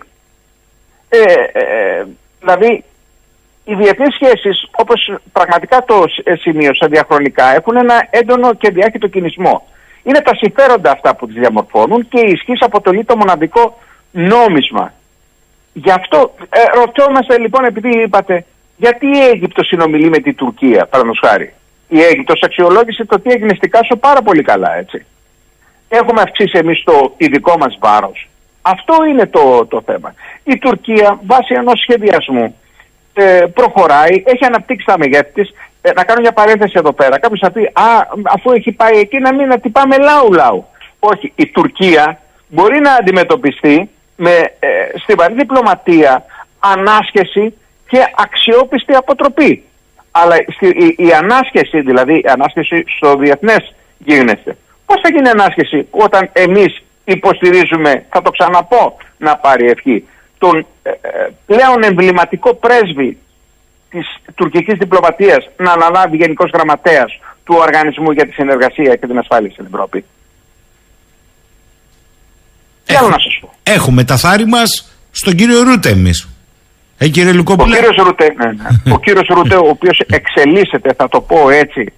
Δηλαδή, οι διεθνείς σχέσεις, όπως πραγματικά το σημείωσα διαχρονικά, έχουν ένα έντονο και διάχυτο κινησμό. Είναι τα συμφέροντα αυτά που τις διαμορφώνουν και η ισχύς αποτελεί το μοναδικό νόμισμα. Γι' αυτό ρωτιόμαστε λοιπόν, επειδή είπατε, γιατί η Αίγυπτος συνομιλεί με την Τουρκία, παραδείγματος χάρη. Η Αίγυπτος αξιολόγησε το τι έγινε στη Κάσο πάρα πολύ καλά, έτσι. Έχουμε αυξήσει εμείς το ειδικό μας βάρος. Αυτό είναι το θέμα. Η Τουρκία βάσει ενός σχεδιασμού προχωράει, έχει αναπτύξει τα μεγέθη της. Να κάνω μια παρένθεση εδώ πέρα. Κάποιος θα πει, αφού έχει πάει εκεί, να μην πάμε λαού. Όχι, η Τουρκία μπορεί να αντιμετωπιστεί με στιβαρή διπλωματία, ανάσχεση και αξιόπιστη αποτροπή. Αλλά η ανάσχεση, δηλαδή η ανάσχεση στο διεθνές γίνεται. Πώς θα γίνει ανάσχεση όταν εμείς υποστηρίζουμε, θα το ξαναπώ, να πάρει ευχή, τον πλέον εμβληματικό πρέσβη της τουρκικής διπλωματίας να αναλάβει γενικός γραμματέας του Οργανισμού για τη Συνεργασία και την Ασφάλεια στην Ευρώπη? Τι άλλο να σας πω. Έχουμε τα θάρη μας στον κύριο Ρούτε εμείς. Κύριε Λουκόπουλε. Ο κύριος Ρούτε, ο οποίος εξελίσσεται, θα το πω έτσι,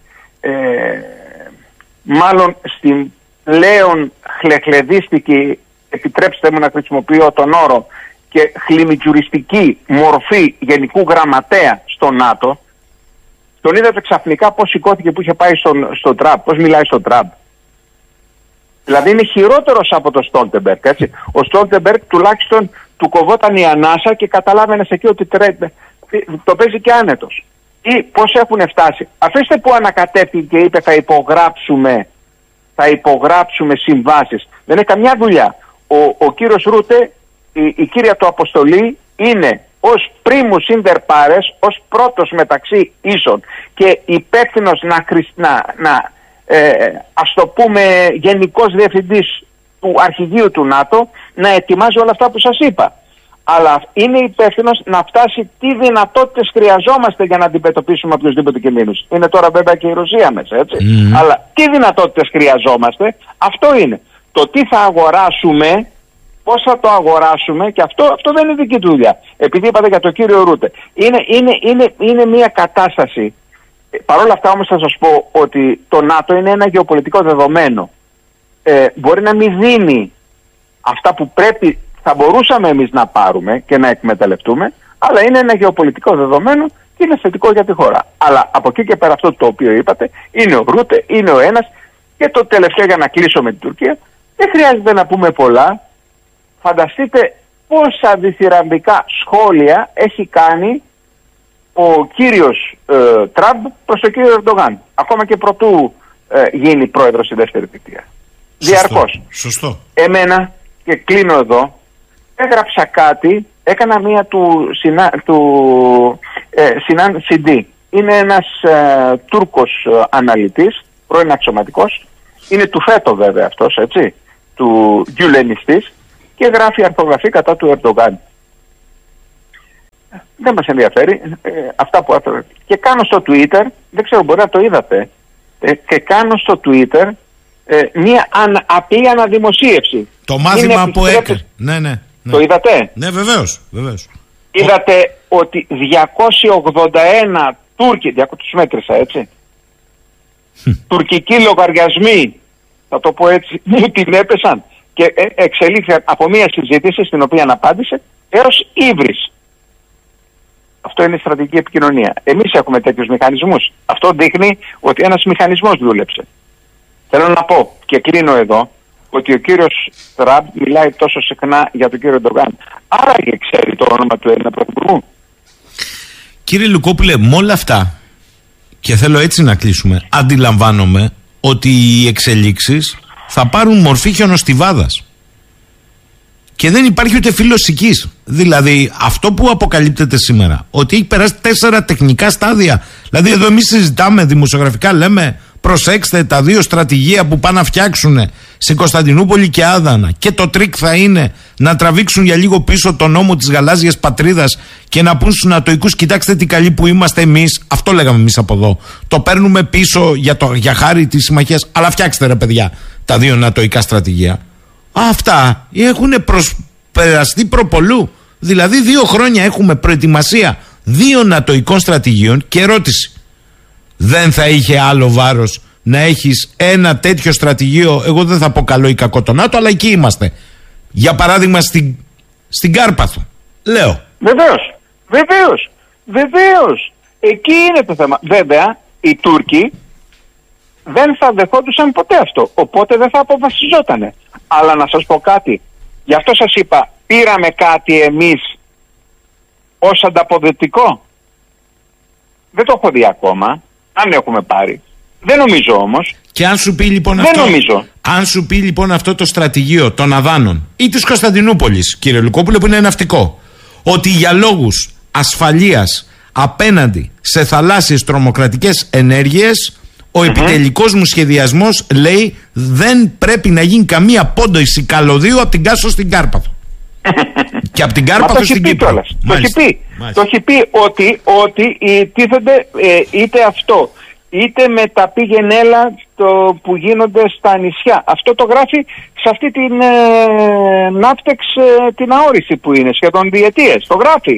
μάλλον στην πλέον χλεχλεδίστικη, επιτρέψτε μου να χρησιμοποιώ τον όρο, και χλιμιτζουριστική μορφή γενικού γραμματέα στο ΝΑΤΟ, τον είδατε ξαφνικά πώς σηκώθηκε που είχε πάει στον Τραμπ, πώς μιλάει στον Τραμπ. Δηλαδή είναι χειρότερος από τον Στόλτεμπεργκ, έτσι. Ο Στόλτεμπεργκ τουλάχιστον του κοβόταν η ανάσα και καταλάβαινε εκεί ότι το παίζει και άνετος. Ή πώς έχουν φτάσει. Αφήστε που ανακατεύτηκε και είπε θα υπογράψουμε συμβάσεις. Δεν έχει καμιά δουλειά. Ο κύριος Ρούτε, η κύρια του αποστολή είναι ως πρίμους ίντερ πάρες, ως πρώτος μεταξύ ίσων και υπεύθυνος ας το πούμε γενικός διευθυντής του αρχηγείου του ΝΑΤΟ, να ετοιμάζει όλα αυτά που σας είπα. Αλλά είναι υπεύθυνος να φτάσει τι δυνατότητες χρειαζόμαστε για να αντιμετωπίσουμε οποιοσδήποτε κινδύνους. Είναι τώρα βέβαια και η Ρωσία μέσα, έτσι. Αλλά τι δυνατότητες χρειαζόμαστε, αυτό είναι. Το τι θα αγοράσουμε, πώς θα το αγοράσουμε, και αυτό δεν είναι δική του δουλειά. Επειδή είπατε για τον κύριο Ρούτε. Είναι μια κατάσταση. Παρ' όλα αυτά όμως θα σας πω ότι το ΝΑΤΟ είναι ένα γεωπολιτικό δεδομένο. Μπορεί να μην δίνει αυτά που θα μπορούσαμε εμείς να πάρουμε και να εκμεταλλευτούμε, αλλά είναι ένα γεωπολιτικό δεδομένο και είναι θετικό για τη χώρα. Αλλά από εκεί και πέρα, αυτό το οποίο είπατε, είναι ο Ρούτε, είναι ο ένας. Και το τελευταίο, για να κλείσω με την Τουρκία, δεν χρειάζεται να πούμε πολλά. Φανταστείτε πόσα διθυραμβικά σχόλια έχει κάνει ο κύριος Τραμπ προς τον κύριο Ερντογάν, ακόμα και προτού γίνει πρόεδρος στη δεύτερη θητεία. Διαρκώς. Σωστό. Εμένα, και κλείνω εδώ, έγραψα κάτι, έκανα μία του Sinan CD. Είναι ένας Τούρκος αναλυτής, πρώην αξιωματικός, είναι του ΦΕΤΟ βέβαια αυτός, έτσι, του Γκιουλενιστής, και γράφει αρθογραφή κατά του Ερντογάν. Δεν μας ενδιαφέρει αυτά που έφερε. Και κάνω στο Twitter, δεν ξέρω, μπορεί να το είδατε, και κάνω στο Twitter μία απλή αναδημοσίευση. Το μάθημα που έκανε. Ναι. Το είδατε? Ναι, βεβαίως. Είδατε ότι 281 Τούρκοι, τους μέτρησα, έτσι, τουρκικοί λογαριασμοί, θα το πω έτσι, μου την έπεσαν και εξελίχθηκαν από μία συζήτηση στην οποία απάντησε έως ύβρις. Αυτό είναι στρατηγική επικοινωνία. Εμείς έχουμε τέτοιους μηχανισμούς. Αυτό δείχνει ότι ένας μηχανισμός δούλεψε. Θέλω να πω, και κλείνω εδώ, ότι ο κύριος Τραμπ μιλάει τόσο συχνά για τον κύριο Ερντογάν. Άραγε ξέρει το όνομα του Έλληνα πρωθυπουργού. Κύριε Λουκόπουλε, με όλα αυτά, και θέλω έτσι να κλείσουμε, αντιλαμβάνομαι ότι οι εξελίξεις θα πάρουν μορφή χιονοστιβάδας. Και δεν υπάρχει ούτε φύλλος οικής. Δηλαδή, αυτό που αποκαλύπτεται σήμερα, ότι έχει περάσει 4 τεχνικά στάδια. Δηλαδή, εδώ εμείς συζητάμε δημοσιογραφικά, λέμε, προσέξτε τα 2 στρατηγία που πάνε να φτιάξουν σε Κωνσταντινούπολη και Άδανα. Και το τρίκ θα είναι να τραβήξουν για λίγο πίσω τον νόμο της γαλάζιας πατρίδας και να πούν στους νατοικούς, κοιτάξτε τι καλοί που είμαστε εμείς. Αυτό λέγαμε εμείς από εδώ. Το παίρνουμε πίσω για χάρη της συμμαχίας. Αλλά φτιάξτε ρε παιδιά τα 2 νατοικά στρατηγία. Αυτά έχουν προσπεραστεί προπολού. Δηλαδή 2 χρόνια έχουμε προετοιμασία 2 νατοικών στρατηγίων και ερώτηση. Δεν θα είχε άλλο βάρος να έχεις ένα τέτοιο στρατηγείο, εγώ δεν θα πω καλό ή κακό το ΝΑΤΟ, αλλά εκεί είμαστε. Για παράδειγμα στην Κάρπαθο. Λέω. Βεβαίως. Εκεί είναι το θέμα. Βέβαια, οι Τούρκοι δεν θα δεχόντουσαν ποτέ αυτό. Οπότε δεν θα αποφασιζότανε. Αλλά να σας πω κάτι. Γι' αυτό σας είπα, πήραμε κάτι εμείς ως ανταποδοτικό. Δεν το έχω δει ακόμα. Αν έχουμε πάρει. Δεν νομίζω όμως. Και αν σου πει λοιπόν αυτό το στρατηγείο των Αδάνων ή της Κωνσταντινούπολης, κύριε Λουκόπουλε, που είναι ναυτικό, ότι για λόγους ασφαλείας απέναντι σε θαλάσσιες τρομοκρατικές ενέργειες ο επιτελικός μου σχεδιασμός λέει δεν πρέπει να γίνει καμία πόντοση καλωδίου από την Κάσο στην Κάρπαθο. Και από την Κάρπαθο στην Κύπρο. Το έχει πει ότι τίθενται είτε αυτό είτε με τα πήγαινε έλα που γίνονται στα νησιά. Αυτό το γράφει σε αυτή την Ναύτεξ την αόριστη που είναι σχεδόν διετίες. Το γράφει.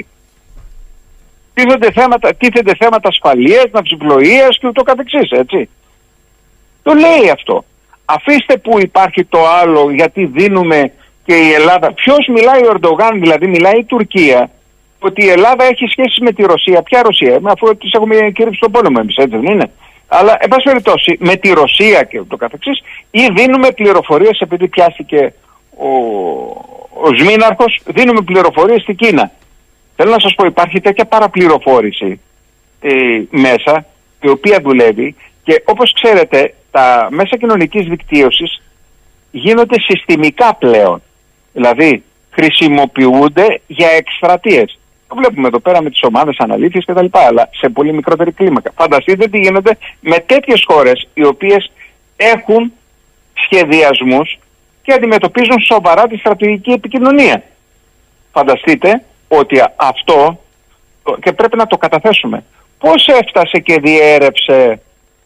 Τίθενται θέματα ασφαλείας, ναυσιπλοείας και ούτω καθεξής, έτσι. Το λέει αυτό. Αφήστε που υπάρχει το άλλο, γιατί δίνουμε και η Ελλάδα. Ποιος μιλάει, ο Ερντογάν δηλαδή, μιλάει η Τουρκία, ότι η Ελλάδα έχει σχέση με τη Ρωσία. Ποια Ρωσία, αφού τις έχουμε κηρύψει στον πόλεμο εμείς, έτσι δεν είναι. Αλλά, εν πάση περιπτώσει, με τη Ρωσία και ούτω καθεξής, ή δίνουμε πληροφορίες, επειδή πιάστηκε ο Σμήναρχος, δίνουμε πληροφορίες στην Κίνα. Θέλω να σας πω, υπάρχει τέτοια παραπληροφόρηση μέσα, η οποία δουλεύει, και όπως ξέρετε, τα μέσα κοινωνικής δικτύωσης γίνονται συστημικά πλέον. Δηλαδή, χρησιμοποιούνται για εκστρατείες. Το βλέπουμε εδώ πέρα με τις ομάδες αναλήθειες κτλ. Αλλά σε πολύ μικρότερη κλίμακα. Φανταστείτε τι γίνεται με τέτοιες χώρες οι οποίες έχουν σχεδιασμούς και αντιμετωπίζουν σοβαρά τη στρατηγική επικοινωνία. Φανταστείτε ότι αυτό, και πρέπει να το καταθέσουμε, πώς έφτασε και διέρευσε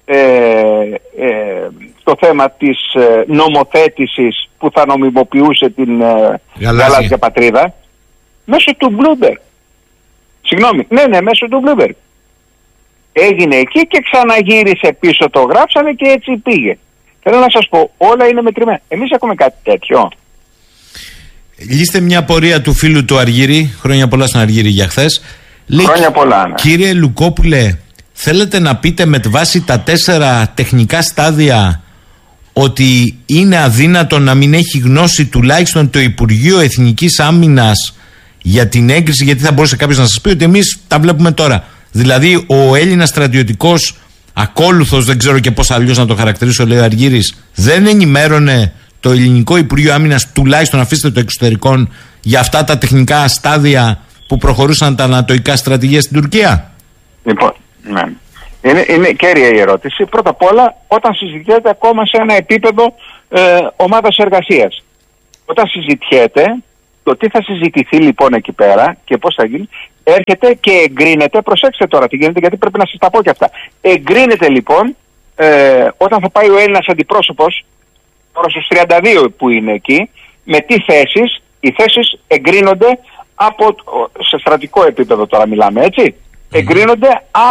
το θέμα της νομοθέτησης που θα νομιμοποιούσε την γαλάζια πατρίδα μέσω του Bloomberg. Συγγνώμη, ναι, μέσω του Bloomberg. Έγινε εκεί και ξαναγύρισε πίσω, το γράψανε και έτσι πήγε. Θέλω να σας πω, όλα είναι μετρημένα. Εμείς έχουμε κάτι τέτοιο. Λύστε μια πορεία του φίλου του Αργύρη. Χρόνια πολλά στον Αργύρη για χθες. Χρόνια πολλά, ναι. Κύριε Λουκόπουλε, θέλετε να πείτε με βάση τα 4 τεχνικά στάδια ότι είναι αδύνατο να μην έχει γνώση τουλάχιστον το Υπουργείο Εθνικής Άμυνας για την έγκριση? Γιατί θα μπορούσε κάποιος να σας πει ότι εμείς τα βλέπουμε τώρα. Δηλαδή ο Έλληνας στρατιωτικός ακόλουθος, δεν ξέρω και πώς αλλιώς να το χαρακτηρίσω, λέει ο Αργύρης, δεν ενημέρωνε το Ελληνικό Υπουργείο Άμυνας, τουλάχιστον αφήστε το εξωτερικών, για αυτά τα τεχνικά στάδια που προχωρούσαν τα ανατοϊκά στρατηγία στην Τουρκία? Λοιπόν, ναι. Είναι κέρια η ερώτηση. Πρώτα απ' όλα, όταν συζητιέται ακόμα σε ένα επίπεδο ομάδας εργασίας. Όταν συζητιέται, το τι θα συζητηθεί λοιπόν εκεί πέρα και πώς θα γίνει, έρχεται και εγκρίνεται. Προσέξτε τώρα τι γίνεται, γιατί πρέπει να σας τα πω και αυτά. Εγκρίνεται λοιπόν όταν θα πάει ο Έλληνας αντιπρόσωπος, τώρα στους 32 που είναι εκεί, με τι θέσεις. Οι θέσεις εγκρίνονται σε στρατικό επίπεδο, τώρα μιλάμε, έτσι. Εγκρίνονται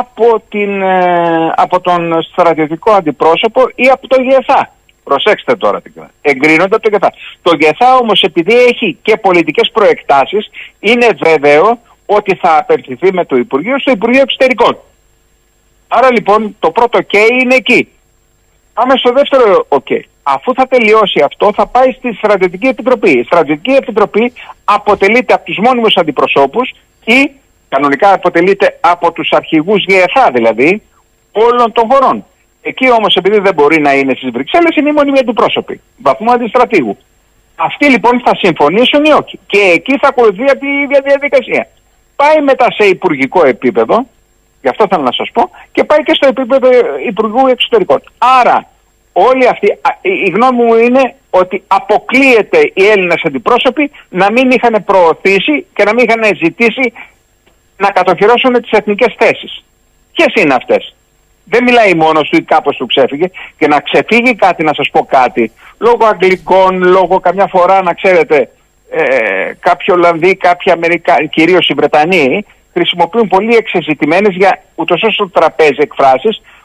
από τον στρατιωτικό αντιπρόσωπο ή από το ΓΕΘΑ. Προσέξτε τώρα τι κάνει. Εγκρίνονται από το ΓΕΘΑ. Το ΓΕΘΑ όμως, επειδή έχει και πολιτικές προεκτάσεις, είναι βέβαιο ότι θα απευθυνθεί με το Υπουργείο στο Υπουργείο Εξωτερικών. Άρα λοιπόν το πρώτο OK είναι εκεί. Πάμε στο δεύτερο OK. Αφού θα τελειώσει αυτό, θα πάει στη Στρατιωτική Επιτροπή. Η Στρατιωτική Επιτροπή αποτελείται από τους μόνιμους αντιπροσώπους ή κανονικά αποτελείται από τους αρχηγούς ΓΕΘΑ, δηλαδή όλων των χωρών. Εκεί όμως, επειδή δεν μπορεί να είναι στις Βρυξέλλες, είναι οι μόνιμοι αντιπρόσωποι βαθμού αντιστρατήγου. Αυτοί λοιπόν θα συμφωνήσουν ή όχι. Και εκεί θα ακολουθεί αυτή η ίδια διαδικασία. Πάει μετά σε υπουργικό επίπεδο, γι' αυτό θέλω να σας πω, και πάει και στο επίπεδο Υπουργού Εξωτερικών. Άρα, όλοι αυτοί, η γνώμη μου είναι ότι αποκλείεται οι Έλληνες αντιπρόσωποι να μην είχαν προωθήσει και να μην είχαν ζητήσει να κατοχυρώσουν τις εθνικές θέσεις. Ποιες είναι αυτές? Δεν μιλάει μόνος του ή κάπως του ξέφυγε, και να ξεφύγει κάτι, να σας πω κάτι, λόγω Αγγλικών, λόγω καμιά φορά, να ξέρετε, κάποιοι Ολλανδοί, κάποιοι Αμερικάνοι, κυρίως οι Βρετανοί, χρησιμοποιούν πολύ εξεζητημένες για ούτως ώστε το τραπέζι εκφράσεις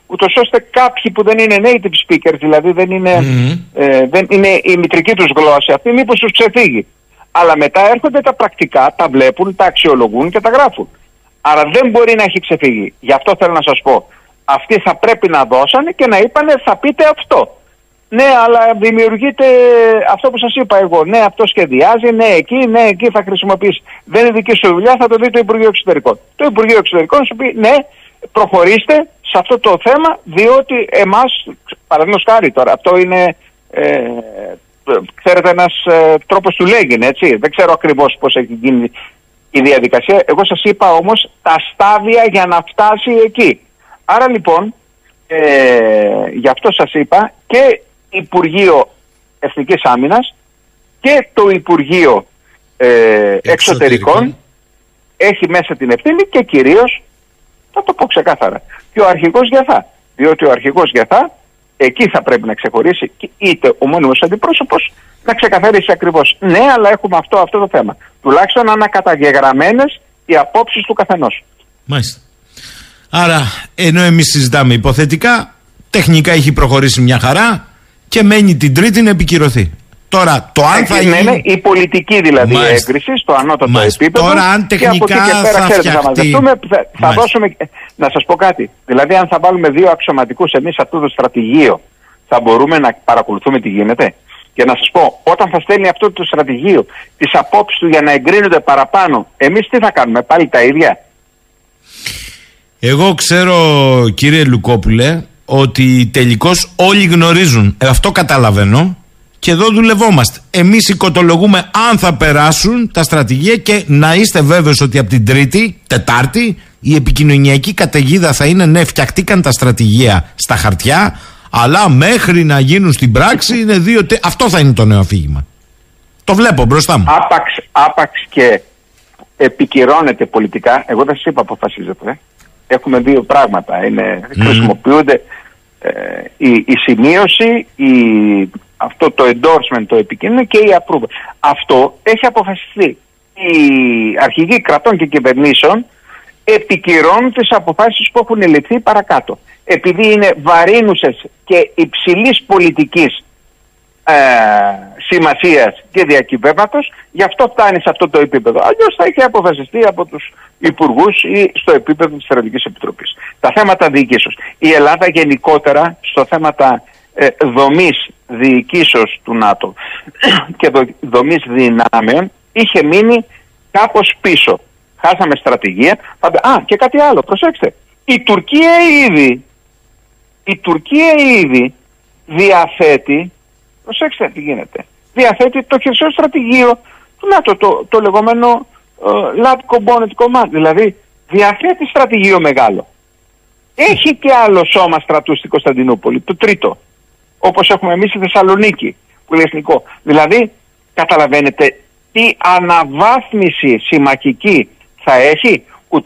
ούτως ώστε κάποιοι που δεν είναι native speakers, δηλαδή δεν είναι η μητρική τους γλώσσα αυτή, μήπως τους ξεφύγει. Αλλά μετά έρχονται τα πρακτικά, τα βλέπουν, τα αξιολογούν και τα γράφουν. Άρα δεν μπορεί να έχει ξεφύγει. Γι' αυτό θέλω να σας πω, αυτοί θα πρέπει να δώσανε και να είπανε θα πείτε αυτό. Ναι, αλλά δημιουργείται αυτό που σας είπα εγώ. Ναι, αυτό σχεδιάζει, ναι, εκεί θα χρησιμοποιήσει. Δεν είναι δική σου δουλειά, θα το δει το Υπουργείο Εξωτερικών. Το Υπουργείο Εξωτερικών σου πει ναι, προχωρήστε σε αυτό το θέμα, διότι εμάς, παραδείγματος χάρη τώρα, αυτό είναι, ξέρετε, ένας τρόπος του λέγειν, έτσι. Δεν ξέρω ακριβώς πώς έχει γίνει η διαδικασία. Εγώ σας είπα όμως τα στάδια για να φτάσει εκεί. Άρα λοιπόν, γι' αυτό σας είπα και Υπουργείο Εθνικής Άμυνας και το Υπουργείο Εξωτερικών έχει μέσα την ευθύνη και κυρίως, θα το πω ξεκάθαρα, και ο αρχηγός Γιαθά. Διότι ο αρχηγός Γιαθά εκεί θα πρέπει να ξεχωρίσει, είτε ο μόνιμος αντιπρόσωπος να ξεκαθαρίσει ακριβώς. Ναι, αλλά έχουμε αυτό το θέμα. Τουλάχιστον να είναι καταγεγραμμένες οι απόψεις του καθενός. Μάλιστα. Άρα, ενώ εμείς συζητάμε υποθετικά, τεχνικά έχει προχωρήσει μια χαρά και μένει την Τρίτη να επικυρωθεί. Τώρα, το αν θα γίνει. Είναι η πολιτική δηλαδή έγκριση στο ανώτατο επίπεδο. Τώρα, αν τεχνικά και από εκεί και πέρα, ξέρετε, θα μαζευτούμε. Θα δώσουμε. Να σας πω κάτι. Δηλαδή, αν θα βάλουμε 2 αξιωματικούς εμείς αυτό το στρατηγείο, θα μπορούμε να παρακολουθούμε τι γίνεται. Και να σας πω, όταν θα στέλνει αυτό το στρατηγείο τις απόψεις του για να εγκρίνονται παραπάνω, εμείς τι θα κάνουμε, πάλι τα ίδια. Εγώ ξέρω, κύριε Λουκόπουλε, ότι τελικώς όλοι γνωρίζουν. Αυτό καταλαβαίνω. Και εδώ δουλευόμαστε. Εμείς οικοτολογούμε αν θα περάσουν τα στρατηγία και να είστε βέβαιος ότι από την Τρίτη, Τετάρτη, η επικοινωνιακή καταιγίδα θα είναι ναι, φτιαχτήκαν τα στρατηγία στα χαρτιά, αλλά μέχρι να γίνουν στην πράξη είναι 2. Αυτό θα είναι το νέο αφήγημα. Το βλέπω μπροστά μου. Άπαξ και επικυρώνεται πολιτικά. Εγώ δεν σας είπα αποφασίζεται. Έχουμε 2 πράγματα. Χρησιμοποιούνται η σημείωση, αυτό το endorsement, το επικοίνωνο και η approval. Αυτό έχει αποφασιστεί. Οι αρχηγοί κρατών και κυβερνήσεων επικυρώνουν τις αποφάσεις που έχουν ληφθεί παρακάτω. Επειδή είναι βαρύνουσες και υψηλής πολιτικής σημασίας και διακυβέρματος, γι' αυτό φτάνει σε αυτό το επίπεδο. Αλλιώς θα είχε αποφασιστεί από τους υπουργούς ή στο επίπεδο της Στρατηγικής Επιτροπής. Τα θέματα διοικήσεως. Η Ελλάδα γενικότερα στο θέματα δομής διοικήσεως του ΝΑΤΟ και δομής δυνάμεων είχε μείνει κάπως πίσω. Χάσαμε στρατηγία. Και κάτι άλλο, προσέξτε. Η Τουρκία ήδη διαθέτει, προσέξτε τι γίνεται, διαθέτει το χερσαίο στρατηγείο του ΝΑΤΟ, το λεγόμενο Lat Component Command, δηλαδή διαθέτει στρατηγείο μεγάλο. Έχει και άλλο σώμα στρατού στην Κωνσταντινούπολη, το 3ο, όπως έχουμε εμείς στη Θεσσαλονίκη, που είναι εθνικό. Δηλαδή, καταλαβαίνετε τι αναβάθμιση συμμαχική θα έχει